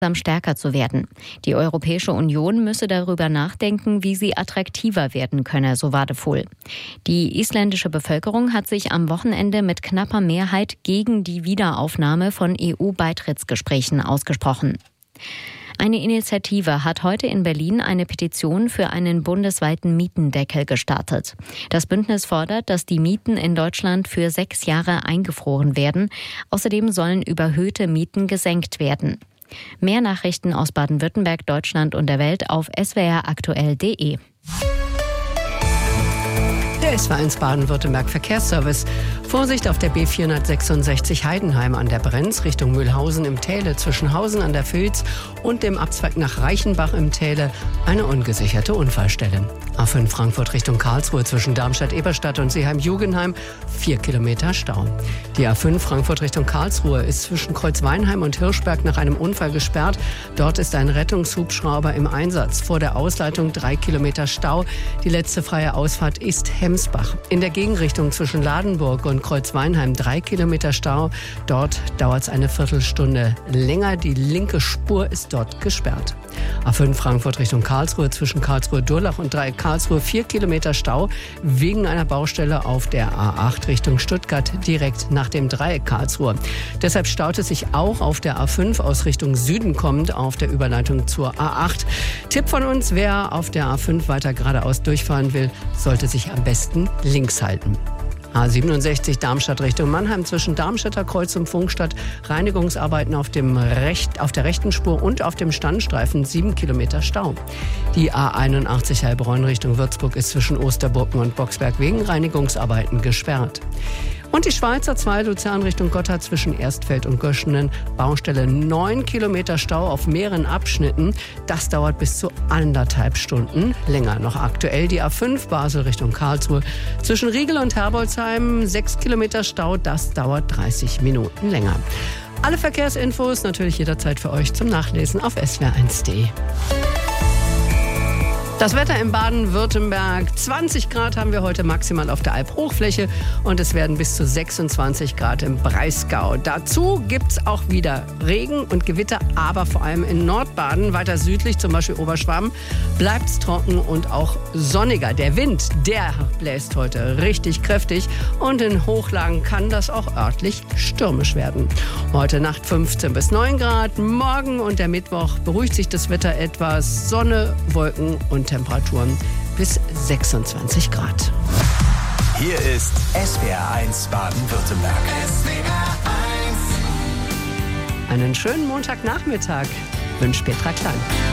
stärker zu werden. Die Europäische Union müsse darüber nachdenken, wie sie attraktiver werden könne, so Wadefuhl. Die isländische Bevölkerung hat sich am Wochenende mit knapper Mehrheit gegen die Wiederaufnahme von EU-Beitrittsgesprächen ausgesprochen. Eine Initiative hat heute in Berlin eine Petition für einen bundesweiten Mietendeckel gestartet. Das Bündnis fordert, dass die Mieten in Deutschland für 6 Jahre eingefroren werden. Außerdem sollen überhöhte Mieten gesenkt werden. Mehr Nachrichten aus Baden-Württemberg, Deutschland und der Welt auf swraktuell.de. Der SW1 Baden-Württemberg Verkehrsservice. Vorsicht auf der B466 Heidenheim an der Brenz Richtung Mühlhausen im Täle, zwischen Hausen an der Vils und dem Abzweig nach Reichenbach im Täle eine ungesicherte Unfallstelle. A5 Frankfurt Richtung Karlsruhe zwischen Darmstadt-Eberstadt und Seeheim-Jugenheim 4 Kilometer Stau. Die A5 Frankfurt Richtung Karlsruhe ist zwischen Kreuzweinheim und Hirschberg nach einem Unfall gesperrt. Dort ist ein Rettungshubschrauber im Einsatz. Vor der Ausleitung 3 Kilometer Stau. Die letzte freie Ausfahrt ist Hemsbach. In der Gegenrichtung zwischen Ladenburg und Kreuzweinheim 3 Kilometer Stau. Dort dauert es eine Viertelstunde länger. Die linke Spur ist dort gesperrt. A5 Frankfurt Richtung Karlsruhe zwischen Karlsruhe-Durlach und Dreieck Karlsruhe 4 Kilometer Stau wegen einer Baustelle auf der A8 Richtung Stuttgart direkt nach dem Dreieck Karlsruhe. Deshalb staut es sich auch auf der A5 aus Richtung Süden kommend auf der Überleitung zur A8. Tipp von uns, wer auf der A5 weiter geradeaus durchfahren will, sollte sich am besten links halten. A67 Darmstadt Richtung Mannheim zwischen Darmstädter Kreuz und Funkstadt. Reinigungsarbeiten auf der rechten Spur und auf dem Standstreifen 7 Kilometer Stau. Die A81 Heilbronn Richtung Würzburg ist zwischen Osterburken und Boxberg wegen Reinigungsarbeiten gesperrt. Und die Schweizer 2 Luzern Richtung Gotthard zwischen Erstfeld und Göschenen. Baustelle 9 Kilometer Stau auf mehreren Abschnitten. Das dauert bis zu 1,5 Stunden länger. Noch aktuell die A5 Basel Richtung Karlsruhe. Zwischen Riegel und Herbolzheim 6 Kilometer Stau. Das dauert 30 Minuten länger. Alle Verkehrsinfos natürlich jederzeit für euch zum Nachlesen auf swr1.de. Das Wetter in Baden-Württemberg. 20 Grad haben wir heute maximal auf der Alphochfläche und es werden bis zu 26 Grad im Breisgau. Dazu gibt es auch wieder Regen und Gewitter, aber vor allem in Nordbaden, weiter südlich, zum Beispiel Oberschwaben, bleibt es trocken und auch sonniger. Der Wind, der bläst heute richtig kräftig und in Hochlagen kann das auch örtlich stürmisch werden. Heute Nacht 15 bis 9 Grad, morgen und der Mittwoch beruhigt sich das Wetter etwas, Sonne, Wolken und Temperaturen bis 26 Grad. Hier ist SWR1 Baden-Württemberg. Einen schönen Montagnachmittag wünscht Petra Klein.